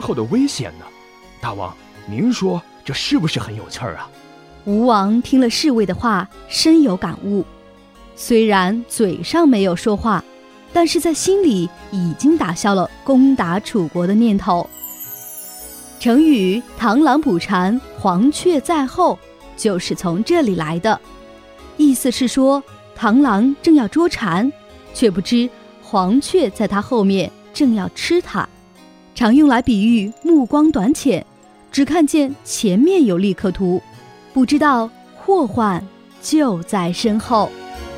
后的危险呢？大王，您说这是不是很有趣儿啊？ 吴王听了侍卫的话，深有感悟。虽然嘴上没有说话，但是在心里已经打消了攻打楚国的念头。成语螳螂捕蝉，黄雀在后，就是从这里来的。意思是说，螳螂正要捉蝉，却不知黄雀在它后面正要吃它，常用来比喻目光短浅，只看见前面有利可图，不知道祸患就在身后。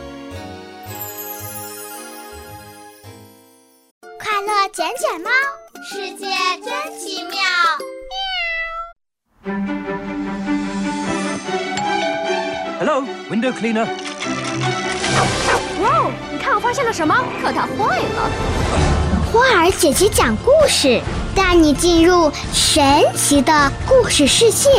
快乐捡捡猫，世界真奇妙。 Hello, window cleaner. 哇哦，你看我发现了什么？可它坏了。 花儿姐姐讲故事，带你进入神奇的故事世界。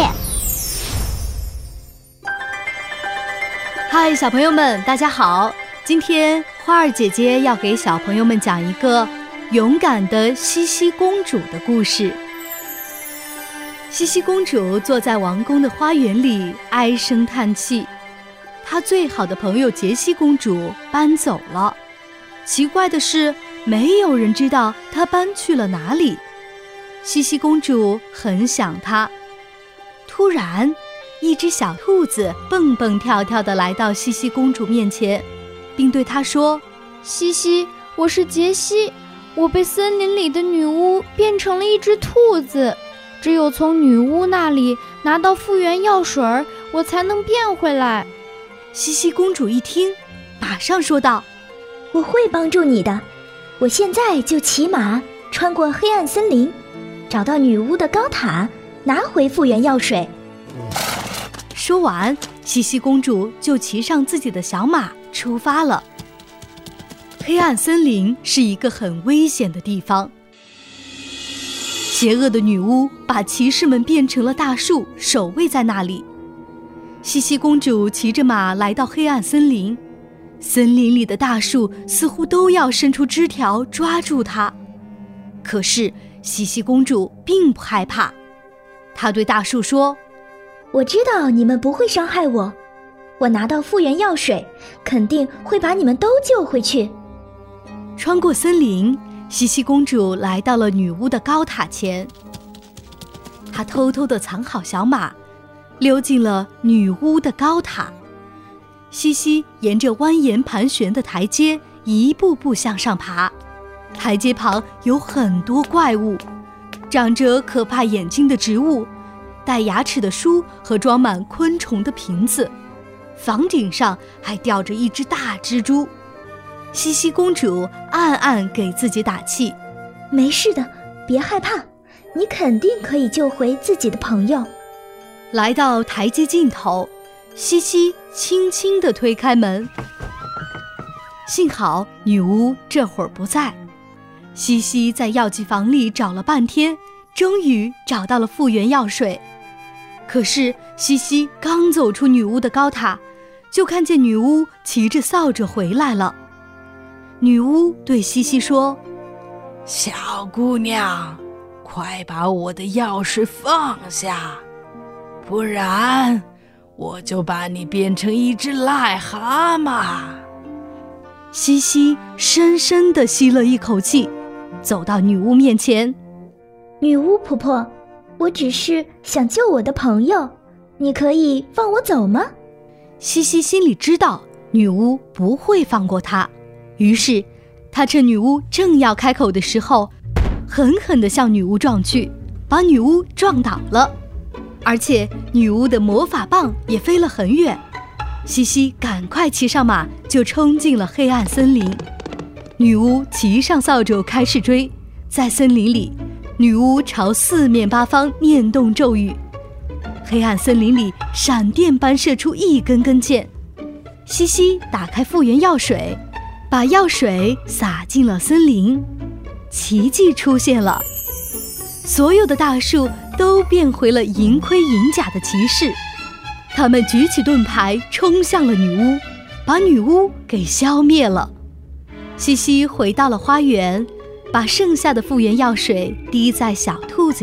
嗨，小朋友们，大家好！今天花儿姐姐要给小朋友们讲一个勇敢的茜茜公主的故事。茜茜公主坐在王宫的花园里，唉声叹气。她最好的朋友杰西公主搬走了，奇怪的是，没有人知道她搬去了哪里。茜茜公主很想她。突然，一只小兔子蹦蹦跳跳地来到茜茜公主面前，并对她说：“ 茜茜，我是杰西，我被森林里的女巫变成了一只兔子，只有从女巫那里拿到复原药水，我才能变回来。” 茜茜公主一听，马上说道：“ 我会帮助你的，我现在就骑马穿过黑暗森林，找到女巫的高塔，拿回复原药水。” 说完，茜茜公主就骑上自己的小马出发了。黑暗森林是一个很危险的地方，邪恶的女巫把骑士们变成了大树，守卫在那里。茜茜公主骑着马来到黑暗森林，森林里的大树似乎都要伸出枝条抓住她。可是茜茜公主并不害怕，她对大树说：“ 我知道你们不会伤害我，我拿到复原药水，肯定会把你们都救回去。” 穿过森林，茜茜公主来到了女巫的高塔前。她偷偷地藏好小马，溜进了女巫的高塔。茜茜沿着蜿蜒盘旋的台阶一步步向上爬，台阶旁有很多怪物，长着可怕眼睛的植物，带牙齿的书和装满昆虫的瓶子，房顶上还吊着一只大蜘蛛。茜茜公主暗暗给自己打气：“ 没事的，别害怕，你肯定可以救回自己的朋友。” 来到台阶尽头，茜茜轻轻地推开门。幸好女巫这会儿不在，茜茜在药剂房里找了半天，终于找到了复原药水。可是茜茜刚走出女巫的高塔，就看见女巫骑着扫帚回来了。女巫对茜茜说：“ 小姑娘，快把我的药水放下，不然我就把你变成一只癞蛤蟆。” 茜茜深深地吸了一口气，走到女巫面前：“ 女巫婆婆，我只是想救我的朋友，你可以放我走吗？” 茜茜心里知道女巫不会放过她，于是她趁女巫正要开口的时候，狠狠地向女巫撞去，把女巫撞倒了。而且女巫的魔法棒也飞了很远。茜茜赶快骑上马，就冲进了黑暗森林。女巫骑上扫帚开始追，在森林里，女巫朝四面八方念动咒语，黑暗森林里闪电般射出一根根箭。茜茜打开复原药水，把药水洒进了森林，奇迹出现了，所有的大树都变回了银盔银甲的骑士，他们举起盾牌冲向了女巫，把女巫给消灭了。茜茜回到了花园，把剩下的复原药水滴在小